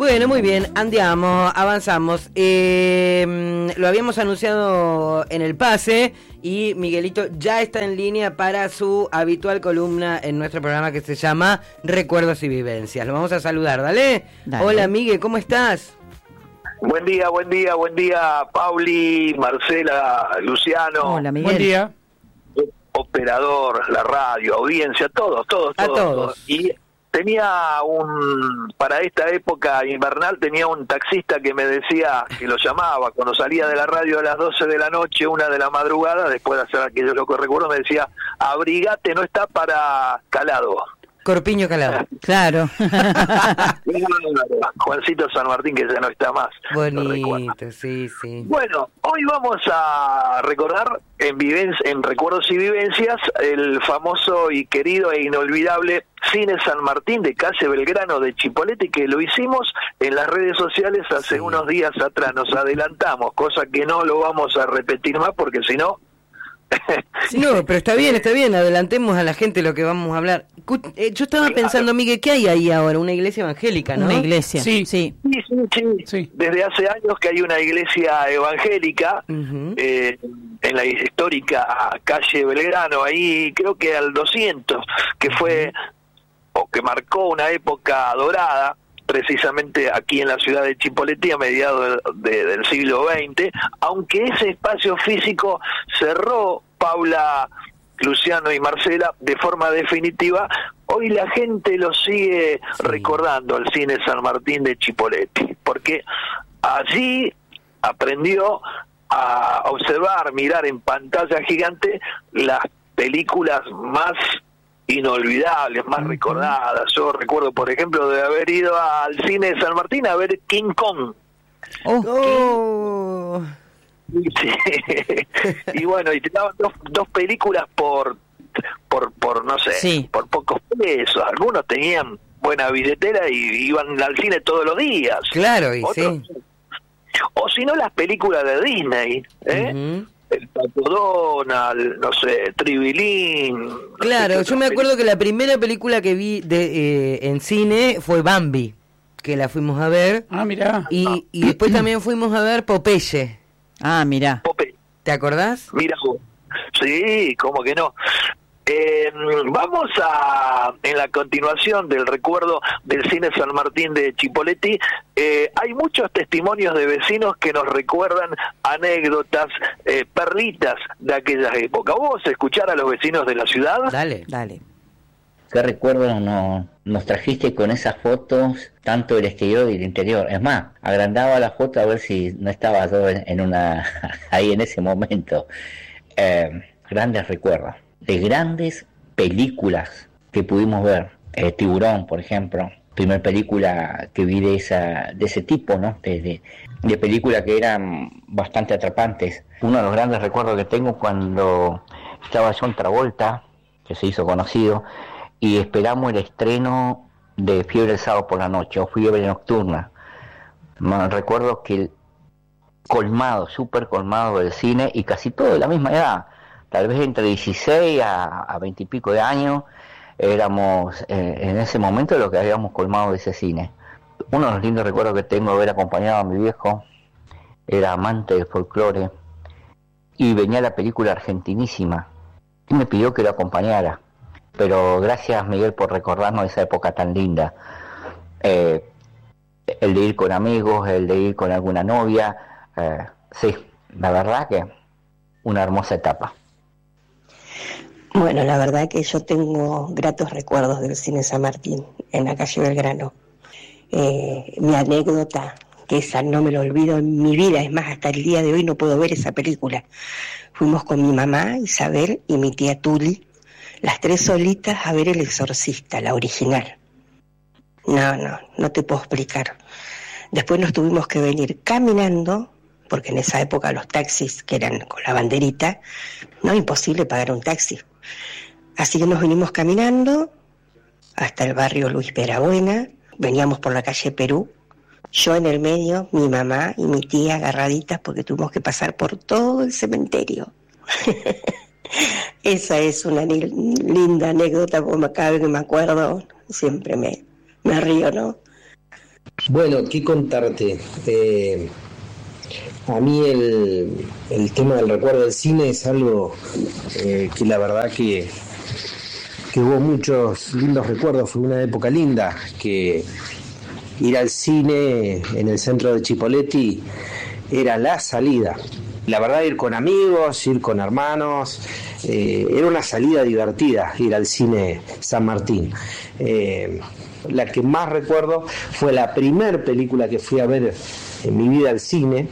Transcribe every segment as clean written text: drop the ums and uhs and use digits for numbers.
Bueno, muy bien, andiamo, avanzamos. Lo habíamos anunciado en el pase y Miguelito ya está en línea para su habitual columna en nuestro programa que se llama Recuerdos y Vivencias. Lo vamos a saludar, ¿dale? Hola, Miguel, ¿cómo estás? Buen día, Pauli, Marcela, Luciano. Hola, Miguel. Buen día. Operador, la radio, audiencia, todos. Y para esta época invernal, tenía un taxista que me decía, que lo llamaba cuando salía de la radio a las 12 de la noche, 1 de la madrugada, después de hacer aquello loco recuerdo, me decía, abrigate, no está para calado. Corpiño Calado. Claro. Juancito San Martín, que ya no está más. Bonito, sí. Bueno, hoy vamos a recordar en Recuerdos y Vivencias el famoso y querido e inolvidable Cine San Martín de calle Belgrano de Chipoleti, que lo hicimos en las redes sociales hace unos días atrás. Nos adelantamos, cosa que no lo vamos a repetir más porque si no... No, pero está bien, adelantemos a la gente lo que vamos a hablar. Yo estaba pensando, Miguel, ¿qué hay ahí ahora? Una iglesia evangélica, ¿no? Una iglesia, sí. Sí. Desde hace años que hay una iglesia evangélica en la histórica calle Belgrano, ahí creo que al 200, que fue, o que marcó una época dorada, precisamente aquí en la ciudad de Chipoleti a mediados del siglo XX, aunque ese espacio físico cerró, Paula, Luciano y Marcela, de forma definitiva. Hoy la gente lo sigue recordando, el Cine San Martín de Chipoleti, porque allí aprendió a observar, mirar en pantalla gigante las películas más inolvidables, más recordadas. Yo recuerdo, por ejemplo, de haber ido al cine de San Martín a ver King Kong. Sí. Y bueno, y te daban dos películas por no sé, por pocos pesos. Algunos tenían buena billetera y iban al cine todos los días. Claro, y otros, o si no, las películas de Disney, el Pato Donald, no sé, Tribilín. Claro, yo me acuerdo que la primera película que vi en cine fue Bambi, que la fuimos a ver. Ah, mirá. Y después también fuimos a ver Popeye. Ah, mirá. ¿Te acordás? Mira, sí, cómo que no. Vamos en la continuación del recuerdo del Cine San Martín de Chipoleti. Hay muchos testimonios de vecinos que nos recuerdan anécdotas, perlitas de aquellas épocas. ¿Vos escuchar a los vecinos de la ciudad? Dale. ¿Qué recuerdo nos trajiste con esas fotos, tanto del exterior y del interior? Es más, agrandaba la foto a ver si no estaba yo en una ahí en ese momento. Grandes recuerdos de grandes películas que pudimos ver. Tiburón, por ejemplo, primer película que vi de ese tipo, ¿no? De películas que eran bastante atrapantes. Uno de los grandes recuerdos que tengo cuando estaba John Travolta, que se hizo conocido, y esperamos el estreno de Fiebre el sábado por la noche, o Fiebre nocturna. Recuerdo que súper colmado del cine, y casi todo de la misma edad, tal vez entre 16 a 20 y pico de años, éramos en ese momento lo que habíamos colmado de ese cine. Uno de los lindos recuerdos que tengo de haber acompañado a mi viejo, era amante del folclore, y venía la película Argentinísima, y me pidió que lo acompañara. Pero gracias, Miguel, por recordarnos esa época tan linda. El de ir con amigos, el de ir con alguna novia. Sí, la verdad que una hermosa etapa. Bueno, la verdad que yo tengo gratos recuerdos del Cine San Martín, en la calle Belgrano. Mi anécdota, que esa no me lo olvido en mi vida, es más, hasta el día de hoy no puedo ver esa película. Fuimos con mi mamá, Isabel, y mi tía Tuli, las tres solitas a ver El Exorcista, la original. No te puedo explicar. Después nos tuvimos que venir caminando, porque en esa época los taxis, que eran con la banderita, no, imposible pagar un taxi. Así que nos vinimos caminando hasta el barrio Luis Perabuena, veníamos por la calle Perú, yo en el medio, mi mamá y mi tía agarraditas, porque tuvimos que pasar por todo el cementerio. Esa es una linda anécdota, porque cada vez que me acuerdo siempre me río, ¿no? Bueno, ¿qué contarte? A mí el tema del recuerdo del cine es algo que la verdad que hubo muchos lindos recuerdos. Fue una época linda, que ir al cine en el centro de Chipoleti era la salida. La verdad, ir con amigos, ir con hermanos, era una salida divertida, ir al cine San Martín. La que más recuerdo fue la primer película que fui a ver en mi vida al cine,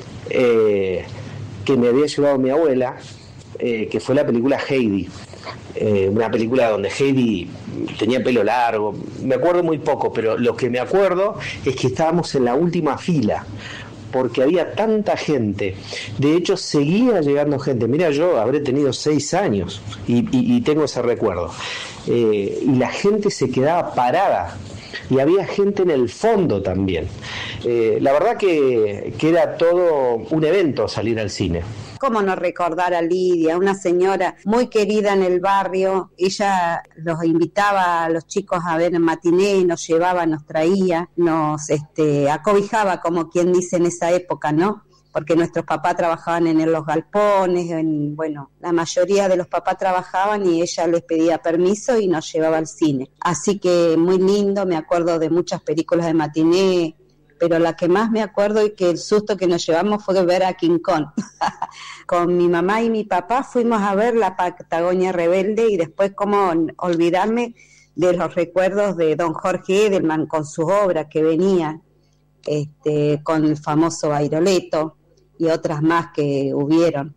que me había llevado mi abuela, que fue la película Heidi. Una película donde Heidi tenía pelo largo. Me acuerdo muy poco, pero lo que me acuerdo es que estábamos en la última fila, porque había tanta gente. De hecho, seguía llegando gente. Mira, yo habré tenido 6 años y tengo ese recuerdo. Y la gente se quedaba parada. Y había gente en el fondo también. La verdad que era todo un evento salir al cine. ¿Cómo no recordar a Lidia, una señora muy querida en el barrio? Ella los invitaba a los chicos a ver en matiné, nos llevaba, nos traía, nos acobijaba, como quien dice en esa época, ¿no? Porque nuestros papás trabajaban en los galpones, la mayoría de los papás trabajaban y ella les pedía permiso y nos llevaba al cine. Así que muy lindo, me acuerdo de muchas películas de matiné, pero la que más me acuerdo y que el susto que nos llevamos fue ver a King Kong. Con mi mamá y mi papá fuimos a ver La Patagonia Rebelde y después cómo olvidarme de los recuerdos de don Jorge Edelman con sus obras que venían, con el famoso Bairoleto y otras más que hubieron.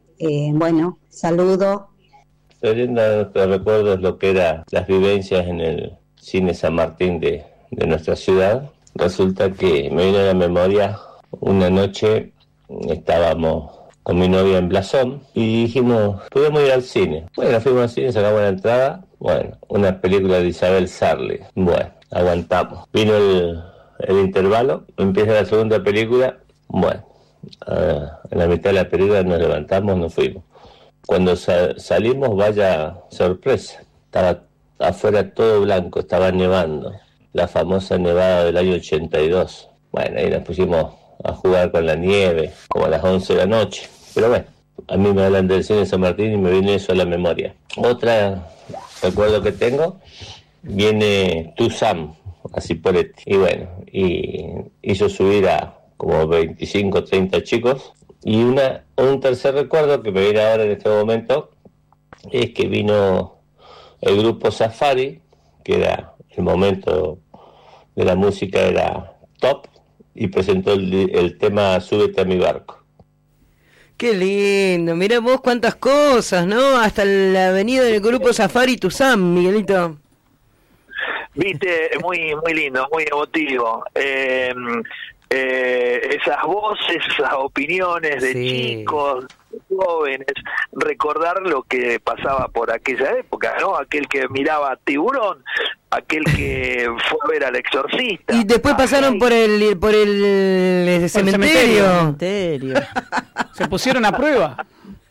Saludo. Te recuerdo lo que eran las vivencias en el cine San Martín de nuestra ciudad. Resulta que me viene a la memoria una noche, estábamos con mi novia en Blasón y dijimos, podemos ir al cine. Bueno, fuimos al cine, sacamos la entrada, una película de Isabel Sarli. Aguantamos. Vino el intervalo, empieza la segunda película, en la mitad de la película nos levantamos, nos fuimos. Cuando salimos, vaya sorpresa, estaba afuera todo blanco, estaba nevando. La famosa nevada del año 82. Ahí nos pusimos a jugar con la nieve, como a las 11 de la noche. Pero a mí me hablan del cine San Martín y me viene eso a la memoria. Otra recuerdo que tengo, viene Tuzam, a Cipolletti. Y hizo subir a como 25, 30 chicos. Y un tercer recuerdo que me viene ahora en este momento, es que vino el grupo Safari, que era el momento de la música era top, y presentó el tema Súbete a mi barco. Qué lindo, mirá vos cuántas cosas, ¿no? Hasta la avenida del grupo Safari Tuzam, Miguelito. Viste, muy lindo, muy emotivo. Esas voces, esas opiniones de chicos, jóvenes, recordar lo que pasaba por aquella época, ¿no? Aquel que miraba Tiburón, aquel que fue a ver al Exorcista. Y después pasaron por el cementerio. Se pusieron a prueba.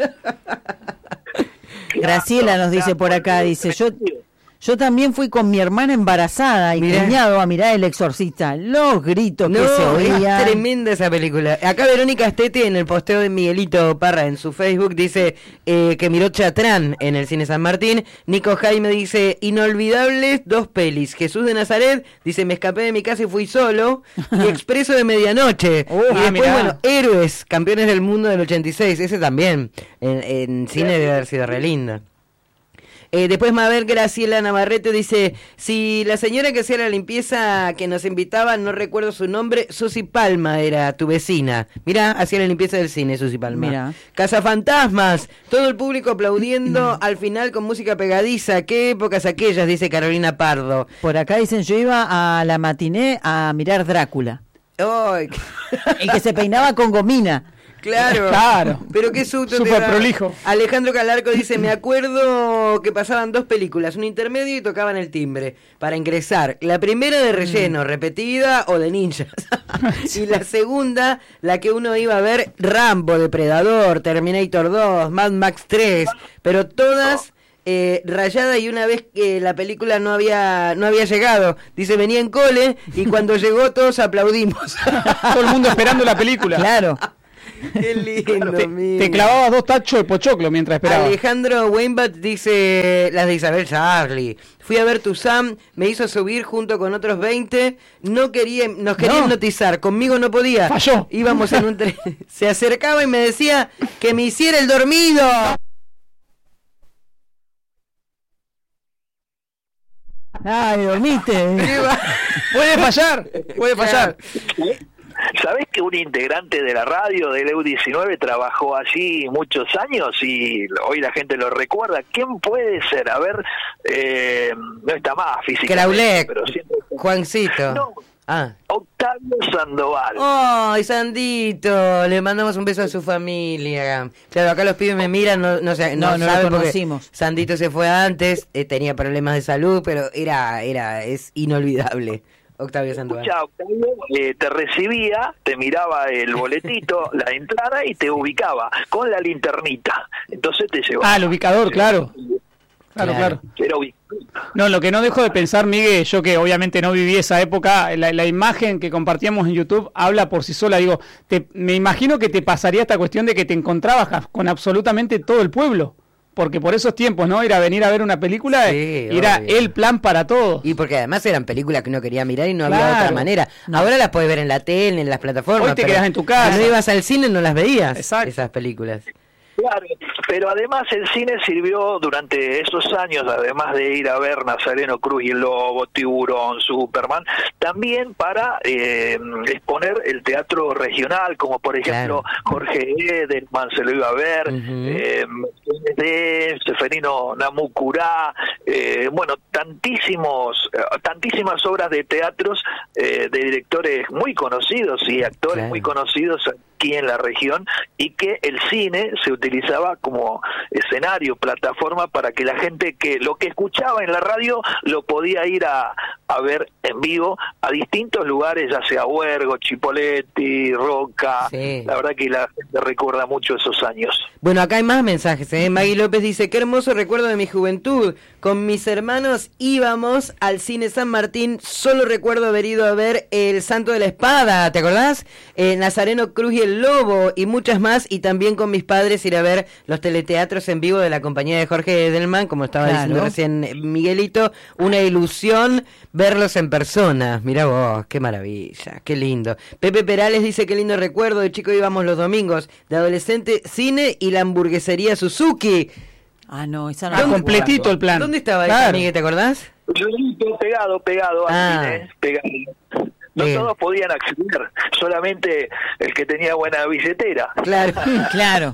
Graciela nos dice por acá, dice, yo también fui con mi hermana embarazada y cuñado a mirar El Exorcista. Los gritos que se oían. Es tremenda esa película. Acá Verónica Estete, en el posteo de Miguelito Parra en su Facebook, dice que miró Chatrán en el cine San Martín. Nico Jaime dice, inolvidables 2 pelis. Jesús de Nazaret, dice, me escapé de mi casa y fui solo. Y Expreso de Medianoche. Y después, Héroes, campeones del mundo del 86. Ese también. En cine debe haber sido re linda. Después Mabel Graciela Navarrete dice, si la señora que hacía la limpieza que nos invitaba, no recuerdo su nombre, Susi Palma era tu vecina. Mirá, hacía la limpieza del cine, Susi Palma. Mirá. Cazafantasmas, todo el público aplaudiendo al final con música pegadiza. Qué épocas aquellas, dice Carolina Pardo. Por acá dicen, yo iba a la matiné a mirar Drácula. ¡Ay! El que se peinaba con gomina. Claro, pero qué susto. Súper prolijo. Alejandro Calarco dice, me acuerdo que pasaban 2 películas, un intermedio y tocaban el timbre para ingresar. La primera de relleno, repetida o de ninjas. Y la segunda, la que uno iba a ver, Rambo, Depredador, Terminator 2, Mad Max 3, pero todas rayada, y una vez que la película no había llegado, dice, venía en cole y cuando llegó todos aplaudimos. Todo el mundo esperando la película. Claro. Qué lindo. Te clavabas 2 tachos de pochoclo mientras esperabas. Alejandro Weinbach dice, las de Isabel Charlie. Fui a ver Tuzán, me hizo subir junto con otros 20, nos querían hipnotizar, conmigo no podía. Falló. Íbamos en un tren, se acercaba y me decía que me hiciera el dormido. Ay, dormiste. Puede fallar. ¿Sabés que un integrante de la radio del EU19 trabajó allí muchos años y hoy la gente lo recuerda? ¿Quién puede ser? A ver, no está más físicamente. Kraulek, pero siempre... Juancito. No. Octavio Sandoval. ¡Ay, Sandito! Le mandamos un beso a su familia. Claro, acá los pibes me miran, no saben lo conocimos. Sandito se fue antes, tenía problemas de salud, pero es inolvidable. Octavio Sandoval. Escuchá, Octavio te recibía, te miraba el boletito, la entrada y te ubicaba con la linternita. Entonces te llevaba. El ubicador, claro. Claro. Era ubicado. No, lo que no dejo de pensar, Miguel, yo que obviamente no viví esa época, la imagen que compartíamos en YouTube habla por sí sola. Digo, me imagino que te pasaría esta cuestión de que te encontrabas con absolutamente todo el pueblo. Porque por esos tiempos, ¿no? Era venir a ver una película y era el plan para todos. Y porque además eran películas que uno quería mirar y no había otra manera. Ahora las puedes ver en la tele, en las plataformas. Hoy te quedás en tu casa. Cuando ibas al cine no las veías. Exacto. Esas películas. Claro, pero además el cine sirvió durante esos años, además de ir a ver Nazareno Cruz y el Lobo, Tiburón, Superman, también para exponer el teatro regional, como por ejemplo Jorge Edelman se lo iba a ver, Seferino Namucurá, bueno, tantísimas obras de teatros de directores muy conocidos y actores muy conocidos aquí en la región, y que el cine se utilizaba como escenario, plataforma para que la gente que lo que escuchaba en la radio lo podía ir a ver en vivo a distintos lugares, ya sea Huergo, Chipoleti, Roca. La verdad que la gente recuerda mucho esos años. Bueno, acá hay más mensajes, Maggie López dice, qué hermoso recuerdo de mi juventud. Con mis hermanos íbamos al cine San Martín, solo recuerdo haber ido a ver El Santo de la Espada, ¿te acordás? Nazareno Cruz y el Lobo y muchas más, y también con mis padres ir a ver los teleteatros en vivo de la compañía de Jorge Edelman, como estaba diciendo recién Miguelito, una ilusión verlos en persona. Mirá vos, qué maravilla, qué lindo. Pepe Perales dice, qué lindo recuerdo, de chico íbamos los domingos, de adolescente cine y la hamburguesería Suzuki. No, esa no. Completito el plan. ¿Dónde estaba esa, Miguel, te acordás? Pegado al cine, pegado. No todos podían acceder, solamente el que tenía buena billetera. Claro. Claro.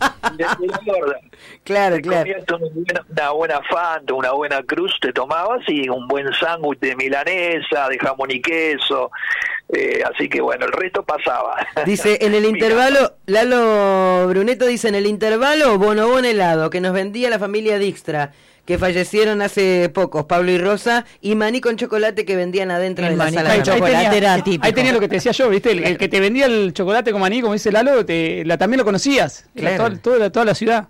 Claro. Una buena Fanta, una buena Cruz te tomabas, y un buen sándwich de milanesa, de jamón y queso. Así que bueno, el resto pasaba. Dice, en el intervalo, Lalo Bruneto dice, en el intervalo, bonobón helado, que nos vendía la familia Dijkstra, que fallecieron hace pocos, Pablo y Rosa, y maní con chocolate que vendían adentro de la sala de chocolate. Ahí tenía lo que te decía yo, ¿viste? El que te vendía el chocolate con maní, como dice Lalo, también lo conocías. Claro. Toda la ciudad.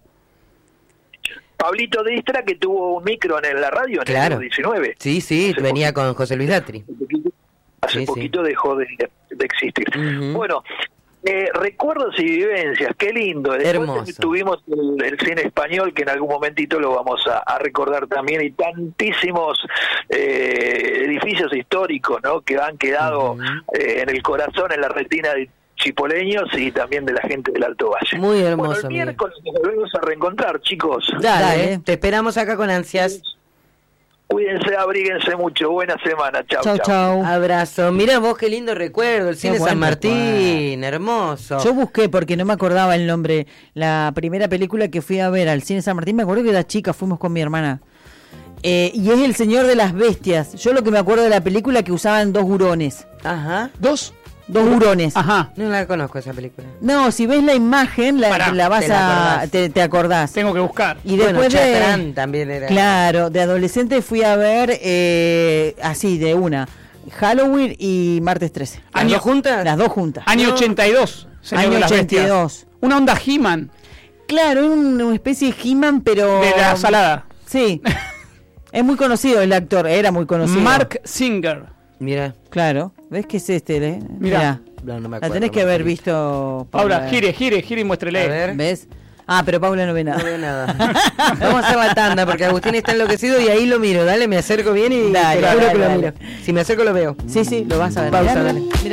Pablito Dijkstra, que tuvo un micro en la radio en el 19. Sí, venía con José Luis Datri. Hace poquito dejó de existir. Bueno, recuerdos y vivencias, qué lindo. Después hermoso. Tuvimos el cine español, que en algún momentito lo vamos a recordar también, y tantísimos edificios históricos, ¿no?, que han quedado en el corazón, en la retina de chipoleños y también de la gente del Alto Valle. Muy hermoso. Bueno, el miércoles nos volvemos a reencontrar, chicos. Dale. Te esperamos acá con ansias. Cuídense, abríguense mucho. Buena semana. Chau. Abrazo. Mirá vos, qué lindo recuerdo. El cine San Martín. Hermoso. Yo busqué porque no me acordaba el nombre. La primera película que fui a ver al cine San Martín, me acuerdo que era chica, fuimos con mi hermana. Y es El Señor de las Bestias. Yo lo que me acuerdo de la película, que usaban 2 hurones. Ajá. Dos hurones. Ajá. No la conozco esa película. No, si ves la imagen, la vas te acordás. Tengo que buscar. Y después Chatrán también era. Claro, de adolescente fui a ver así, de una, Halloween y Martes 13. ¿Las dos juntas? Las dos juntas. Año 82. Año 82. Una onda He-Man. Claro, una especie de He-Man, pero... de la salada. Sí. Es muy conocido el actor, era muy conocido. Mark Singer. Mira. Claro. ¿Ves que es este? Mira. No me La acuerdo, tenés que haber visto. Paula, gire y muéstrele. A ver. ¿Ves? Ah, pero Paula no ve nada. No veo nada. Vamos a hacer la tanda porque Agustín está enloquecido y ahí lo miro. Dale, me acerco bien y Dale, te juro que dale. lo miro. Si me acerco lo veo. Sí, lo vas a ver. Pausa, Mirá, dale. mirá.